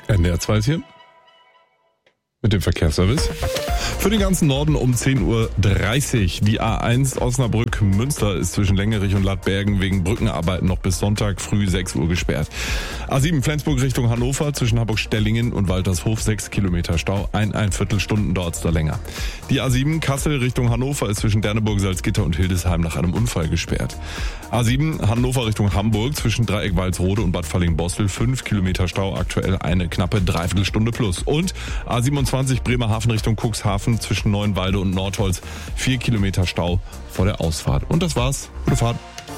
NDR 2 ist hier mit dem Verkehrsservice. Für den ganzen Norden um 10.30 Uhr. Die A1 Osnabrück-Münster ist zwischen Längerich und Lattbergen wegen Brückenarbeiten noch bis Sonntag früh 6 Uhr gesperrt. A7 Flensburg Richtung Hannover zwischen Hamburg-Stellingen und Waltershof 6 Kilometer Stau. Ein Viertelstunde dauert es da länger. Die A7 Kassel Richtung Hannover ist zwischen Derneburg, Salzgitter und Hildesheim nach einem Unfall gesperrt. A7 Hannover Richtung Hamburg zwischen Dreieck Walsrode und Bad Falling-Bostel 5 Kilometer Stau, aktuell eine knappe Dreiviertelstunde plus. Und A27 Bremerhaven Richtung Cuxhaven zwischen Neuenwalde und Nordholz 4 Kilometer Stau vor der Ausfahrt. Und das war's. Gute Fahrt.